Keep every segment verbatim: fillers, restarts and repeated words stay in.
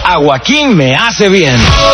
Aguaquín me hace bien.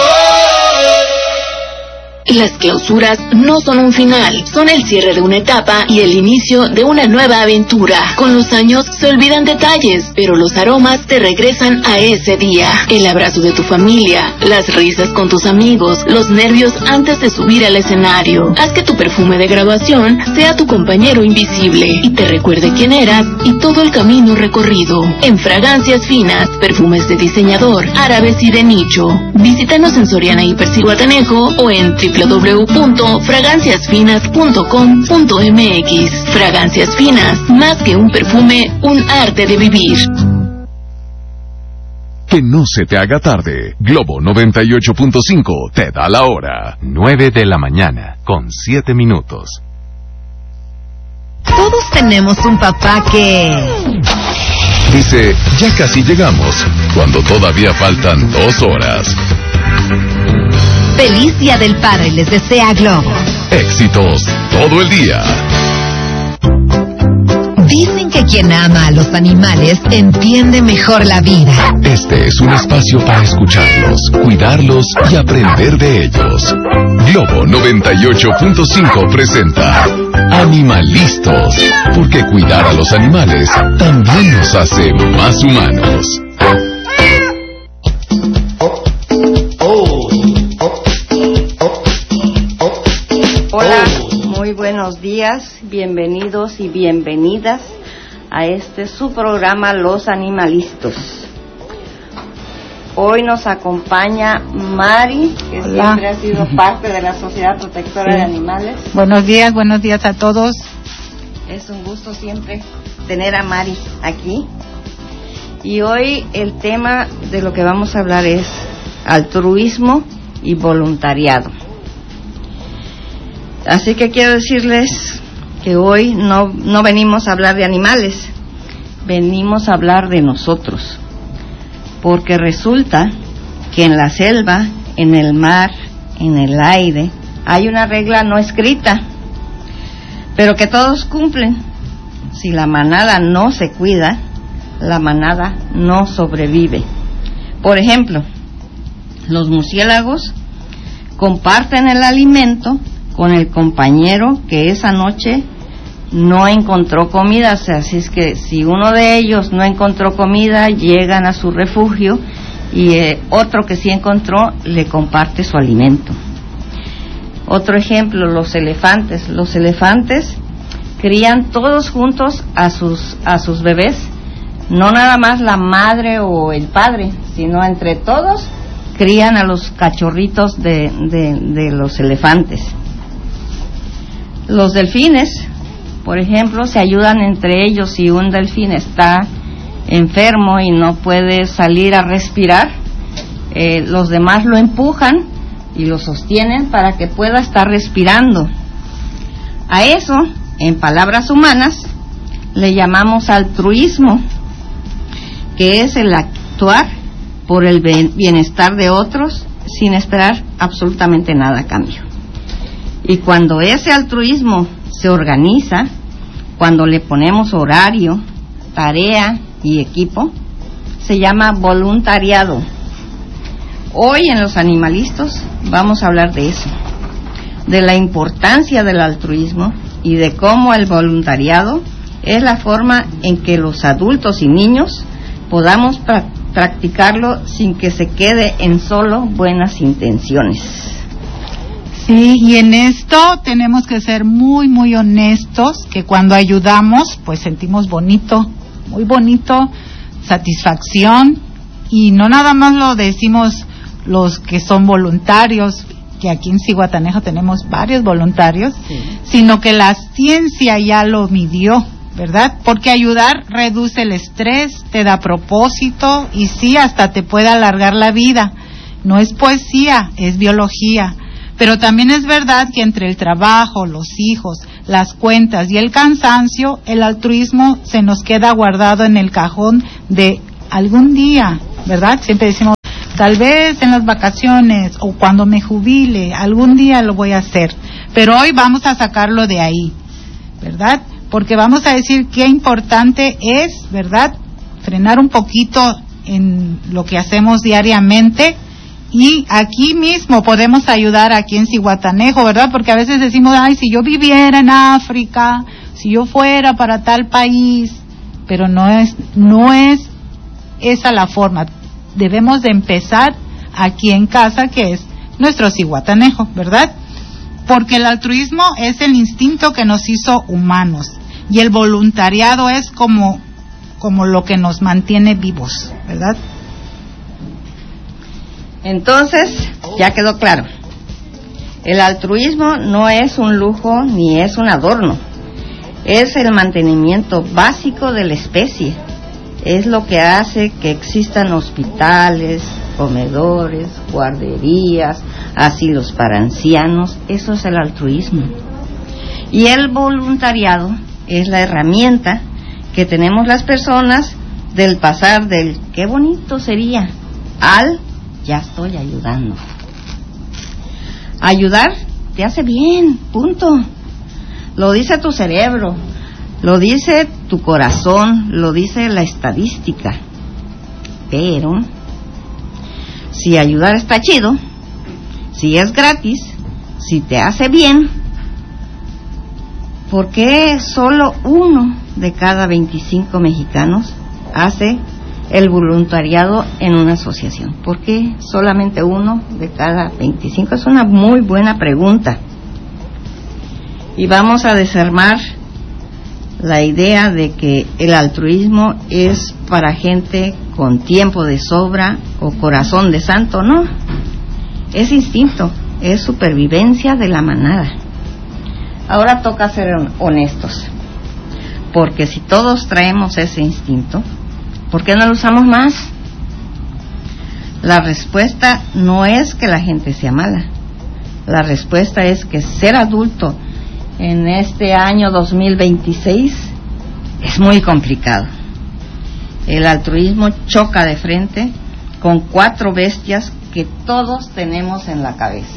Las clausuras no son un final, son el cierre de una etapa y el inicio de una nueva aventura. Con los años se olvidan detalles, pero los aromas te regresan a ese día. El abrazo de tu familia, las risas con tus amigos, los nervios antes de subir al escenario. Haz que tu perfume de graduación sea tu compañero invisible y te recuerde quién eras y todo el camino recorrido. En Fragancias Finas, perfumes de diseñador, árabes y de nicho. Visítanos en Soriana Hiperciguatanejo o en w w w punto fragancias finas punto com punto m x. Fragancias Finas, más que un perfume, un arte de vivir. Que no se te haga tarde. Globo noventa y ocho punto cinco te da la hora. nueve de la mañana, con siete minutos. Todos tenemos un papá que... dice, ya casi llegamos, cuando todavía faltan dos horas. Feliz Día del Padre les desea Globo. Éxitos todo el día. Dicen que quien ama a los animales entiende mejor la vida. Este es un espacio para escucharlos, cuidarlos y aprender de ellos. Globo noventa y ocho punto cinco presenta Animalistos, porque cuidar a los animales también nos hace más humanos. Hola, muy buenos días, bienvenidos y bienvenidas a este su programa Los Animalistos. Hoy nos acompaña Mari, que Hola. Siempre ha sido parte de la Sociedad Protectora sí. de Animales. Buenos días, buenos días a todos. Es un gusto siempre tener a Mari aquí. Y hoy el tema de lo que vamos a hablar es altruismo y voluntariado. Así que quiero decirles que hoy no, no venimos a hablar de animales, venimos a hablar de nosotros. Porque resulta que en la selva, en el mar, en el aire, hay una regla no escrita, pero que todos cumplen. Si la manada no se cuida, la manada no sobrevive. Por ejemplo, los murciélagos comparten el alimento con el compañero que esa noche no encontró comida, o sea, así es que si uno de ellos no encontró comida, llegan a su refugio y eh, otro que sí encontró le comparte su alimento. Otro ejemplo, los elefantes. Los elefantes crían todos juntos a sus a sus bebés, no nada más la madre o el padre, sino entre todos crían a los cachorritos de, de, de los elefantes. Los delfines, por ejemplo, se ayudan entre ellos. Si un delfín está enfermo y no puede salir a respirar, eh, los demás lo empujan y lo sostienen para que pueda estar respirando. A eso, en palabras humanas, le llamamos altruismo, que es el actuar por el bienestar de otros sin esperar absolutamente nada a cambio. Y cuando ese altruismo se organiza, cuando le ponemos horario, tarea y equipo, se llama voluntariado. Hoy en Los Animalistos vamos a hablar de eso, de la importancia del altruismo y de cómo el voluntariado es la forma en que los adultos y niños podamos pra- practicarlo sin que se quede en solo buenas intenciones. Sí, y en esto tenemos que ser muy, muy honestos, que cuando ayudamos, pues sentimos bonito, muy bonito, satisfacción, y no nada más lo decimos los que son voluntarios, que aquí en Zihuatanejo tenemos varios voluntarios, sí. Sino que la ciencia ya lo midió, ¿verdad? Porque ayudar reduce el estrés, te da propósito, y sí, hasta te puede alargar la vida. No es poesía, es biología. Pero también es verdad que entre el trabajo, los hijos, las cuentas y el cansancio, el altruismo se nos queda guardado en el cajón de algún día, ¿verdad? Siempre decimos, tal vez en las vacaciones o cuando me jubile, algún día lo voy a hacer. Pero hoy vamos a sacarlo de ahí, ¿verdad? Porque vamos a decir qué importante es, ¿verdad? Frenar un poquito en lo que hacemos diariamente. Y aquí mismo podemos ayudar aquí en Zihuatanejo, ¿verdad? Porque a veces decimos, ay, si yo viviera en África, si yo fuera para tal país, pero no es, no es esa la forma. Debemos de empezar aquí en casa, que es nuestro Zihuatanejo, ¿verdad? Porque el altruismo es el instinto que nos hizo humanos y el voluntariado es como, como lo que nos mantiene vivos, ¿verdad? Entonces, ya quedó claro. El altruismo no es un lujo ni es un adorno. Es el mantenimiento básico de la especie. Es lo que hace que existan hospitales, comedores, guarderías, asilos para ancianos. Eso es el altruismo. Y el voluntariado es la herramienta que tenemos las personas del pasar del qué bonito sería al ya estoy ayudando. Ayudar te hace bien, punto. Lo dice tu cerebro, lo dice tu corazón, lo dice la estadística. Pero si ayudar está chido, si es gratis, si te hace bien, ¿por qué solo uno de cada veinticinco mexicanos hace el voluntariado en una asociación? ¿Por qué solamente uno de cada veinticinco? Es una muy buena pregunta. Y vamos a desarmar la idea de que el altruismo es para gente con tiempo de sobra o corazón de santo. No, es instinto, es supervivencia de la manada. Ahora toca ser honestos, porque si todos traemos ese instinto, ¿por qué no lo usamos más? La respuesta no es que la gente sea mala. La respuesta es que ser adulto en este año dos mil veintiséis es muy complicado. El altruismo choca de frente con cuatro bestias que todos tenemos en la cabeza.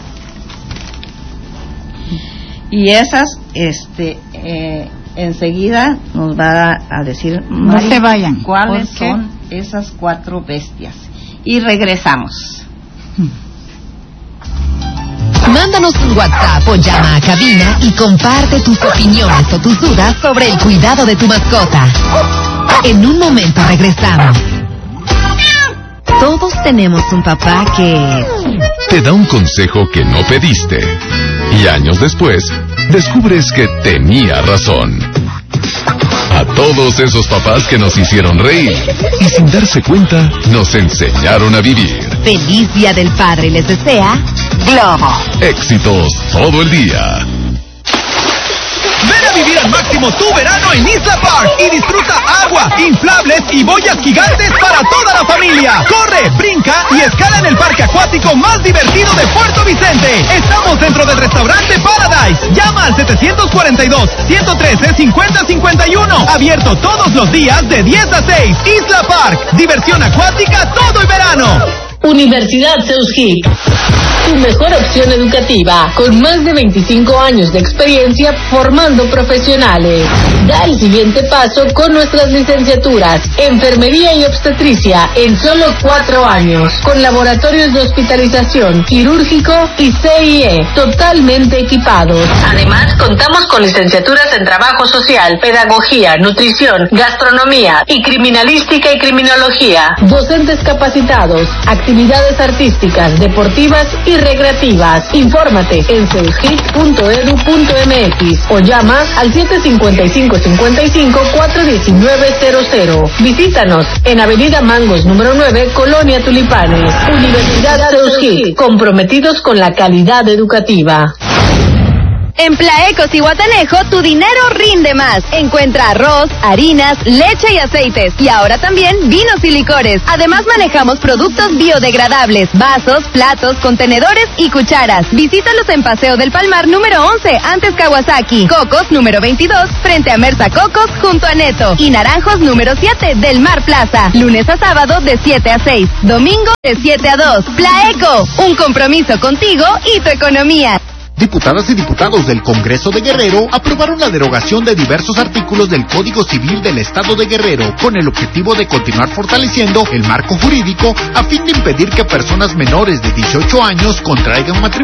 Y esas, este, eh, enseguida nos va a decir no Mari, se vayan. cuáles son esas cuatro bestias. Y regresamos. Mándanos un WhatsApp o llama a cabina y comparte tus opiniones o tus dudas sobre el cuidado de tu mascota. En un momento regresamos. Todos tenemos un papá que te da un consejo que no pediste y años después descubres que tenía razón. A todos esos papás que nos hicieron reír y sin darse cuenta nos enseñaron a vivir. Feliz Día del Padre les desea Globo. Éxitos todo el día. Ven a vivir al máximo tu verano en Isla Park y disfruta agua, inflables y boyas gigantes para toda la familia. Corre, brinca y escala en el parque acuático más divertido de Puerto Vicente. Estamos dentro del restaurante Paradise. Llama al setecientos cuarenta y dos, ciento trece, cincuenta cincuenta y uno. Abierto todos los días de diez a seis. Isla Park, diversión acuática todo el verano. Universidad Seuskic, tu mejor opción educativa, con más de veinticinco años de experiencia formando profesionales. Da el siguiente paso con nuestras licenciaturas, Enfermería y Obstetricia, en solo cuatro años, con laboratorios de hospitalización, quirúrgico y C I E, totalmente equipados. Además, contamos con licenciaturas en Trabajo Social, Pedagogía, Nutrición, Gastronomía y Criminalística y Criminología. Docentes capacitados, actividades artísticas, deportivas y recreativas. Infórmate en seuskic punto edu punto mx o llama al siete cinco cinco, cinco cinco, cuatro uno nueve cero cero. Visítanos en Avenida Mangos número nueve, Colonia Tulipanes. Universidad Seuskic, comprometidos con la calidad educativa. En Plaecos y Zihuatanejo, tu dinero rinde más. Encuentra arroz, harinas, leche y aceites. Y ahora también vinos y licores. Además manejamos productos biodegradables, vasos, platos, contenedores y cucharas. Visítalos en Paseo del Palmar número once, antes Kawasaki. Cocos número veintidós, frente a Merza Cocos, junto a Neto. Y Naranjos número siete, del Mar Plaza. Lunes a sábado de siete a seis. Domingo de siete a dos. Plaeco, un compromiso contigo y tu economía. Diputadas y diputados del Congreso de Guerrero aprobaron la derogación de diversos artículos del Código Civil del Estado de Guerrero con el objetivo de continuar fortaleciendo el marco jurídico a fin de impedir que personas menores de dieciocho años contraigan matrimonio